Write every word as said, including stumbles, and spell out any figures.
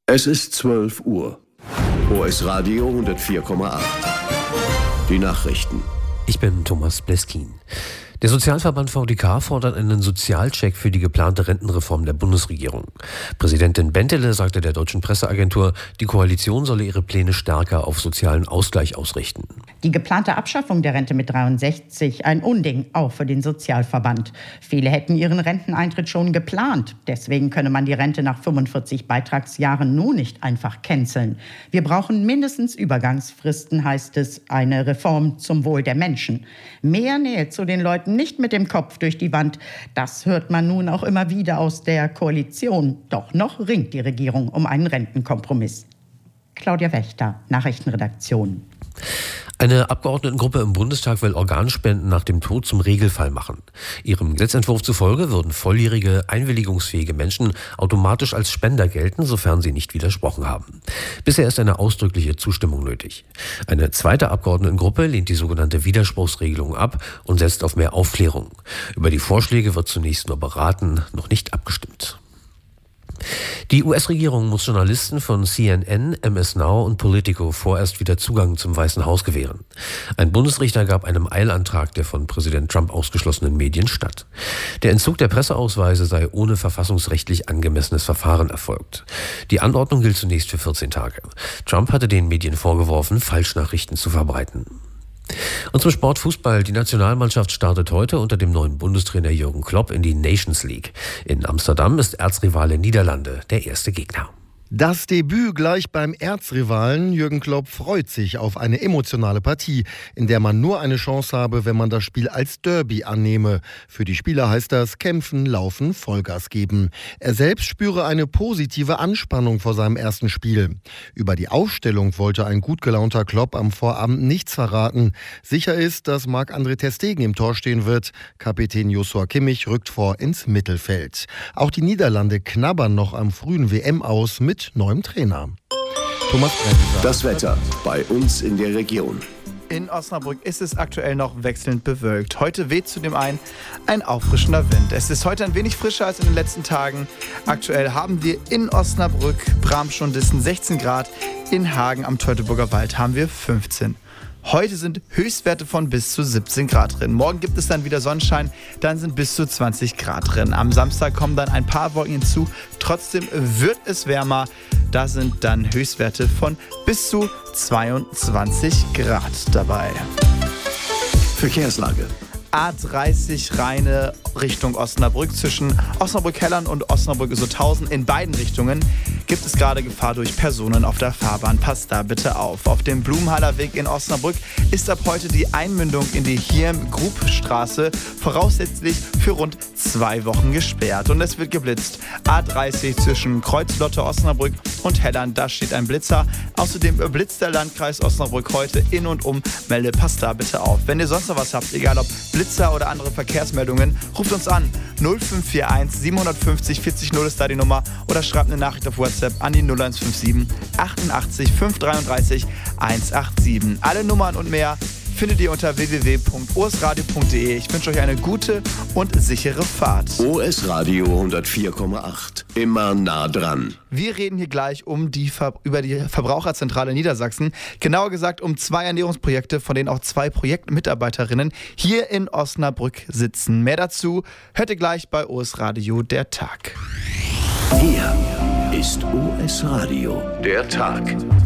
Es ist zwölf Uhr. O S Radio hundertvier Komma acht. Die Nachrichten. Ich bin Thomas Bleskin. Der Sozialverband V D K fordert einen Sozialcheck für die geplante Rentenreform der Bundesregierung. Präsidentin Bentele sagte der deutschen Presseagentur, die Koalition solle ihre Pläne stärker auf sozialen Ausgleich ausrichten. Die geplante Abschaffung der Rente mit dreiundsechzig, ein Unding, auch für den Sozialverband. Viele hätten ihren Renteneintritt schon geplant. Deswegen könne man die Rente nach fünfundvierzig Beitragsjahren nun nicht einfach canceln. Wir brauchen mindestens Übergangsfristen, heißt es, eine Reform zum Wohl der Menschen. Mehr Nähe zu den Leuten, nicht mit dem Kopf durch die Wand. Das hört man nun auch immer wieder aus der Koalition. Doch noch ringt die Regierung um einen Rentenkompromiss. Claudia Wächter, Nachrichtenredaktion. Eine Abgeordnetengruppe im Bundestag will Organspenden nach dem Tod zum Regelfall machen. Ihrem Gesetzentwurf zufolge würden volljährige, einwilligungsfähige Menschen automatisch als Spender gelten, sofern sie nicht widersprochen haben. Bisher ist eine ausdrückliche Zustimmung nötig. Eine zweite Abgeordnetengruppe lehnt die sogenannte Widerspruchsregelung ab und setzt auf mehr Aufklärung. Über die Vorschläge wird zunächst nur beraten, noch nicht abgestimmt. Die U S-Regierung muss Journalisten von C N N, M S Now und Politico vorerst wieder Zugang zum Weißen Haus gewähren. Ein Bundesrichter gab einem Eilantrag der von Präsident Trump ausgeschlossenen Medien statt. Der Entzug der Presseausweise sei ohne verfassungsrechtlich angemessenes Verfahren erfolgt. Die Anordnung gilt zunächst für vierzehn Tage. Trump hatte den Medien vorgeworfen, Falschnachrichten zu verbreiten. Und zum Sport Fußball. Die Nationalmannschaft startet heute unter dem neuen Bundestrainer Jürgen Klopp in die Nations League. In Amsterdam ist Erzrivale Niederlande der erste Gegner. Das Debüt gleich beim Erzrivalen. Jürgen Klopp freut sich auf eine emotionale Partie, in der man nur eine Chance habe, wenn man das Spiel als Derby annehme. Für die Spieler heißt das kämpfen, laufen, Vollgas geben. Er selbst spüre eine positive Anspannung vor seinem ersten Spiel. Über die Aufstellung wollte ein gut gelaunter Klopp am Vorabend nichts verraten. Sicher ist, dass Marc-André ter Stegen im Tor stehen wird. Kapitän Joshua Kimmich rückt vor ins Mittelfeld. Auch die Niederlande knabbern noch am frühen W M aus mit neuem Trainer. Thomas Brenner. Das Wetter bei uns in der Region. In Osnabrück ist es aktuell noch wechselnd bewölkt. Heute weht zudem ein, ein auffrischender Wind. Es ist heute ein wenig frischer als in den letzten Tagen. Aktuell haben wir in Osnabrück, Bramschundissen sechzehn Grad, in Hagen am Teutoburger Wald haben wir fünfzehn. Heute sind Höchstwerte von bis zu siebzehn Grad drin. Morgen gibt es dann wieder Sonnenschein, dann sind bis zu zwanzig Grad drin. Am Samstag kommen dann ein paar Wolken hinzu. Trotzdem wird es wärmer. Da sind dann Höchstwerte von bis zu zweiundzwanzig Grad dabei. Verkehrslage. A dreißig Rheine Richtung Osnabrück. Zwischen Osnabrück-Hellern und Osnabrück-Sutthausen in beiden Richtungen gibt es gerade Gefahr durch Personen auf der Fahrbahn. Passt da bitte auf. Auf dem Blumenhaller Weg in Osnabrück ist ab heute die Einmündung in die Hirm-Grub-Straße voraussichtlich für rund zwei Wochen gesperrt. Und es wird geblitzt. A dreißig zwischen Kreuzlotte, Osnabrück und Hellern, da steht ein Blitzer. Außerdem blitzt der Landkreis Osnabrück heute in und um Melle. Passt da bitte auf. Wenn ihr sonst noch was habt, egal ob Blitzer oder andere Verkehrsmeldungen, ruft uns an. null fünf vier eins sieben fünf null vierzig null ist da die Nummer oder schreibt eine Nachricht auf WhatsApp an die null eins fünf sieben achtundachtzig fünf dreiunddreißig hundertsiebenundachtzig. Alle Nummern und mehr findet ihr unter w w w punkt o s radio punkt d e. Ich wünsche euch eine gute und sichere Fahrt. O S Radio hundertvier Komma acht. Immer nah dran. Wir reden hier gleich um die Ver- über die Verbraucherzentrale Niedersachsen. Genauer gesagt um zwei Ernährungsprojekte, von denen auch zwei Projektmitarbeiterinnen hier in Osnabrück sitzen. Mehr dazu hört ihr gleich bei O S Radio der Tag. Hier ist O S Radio der Tag.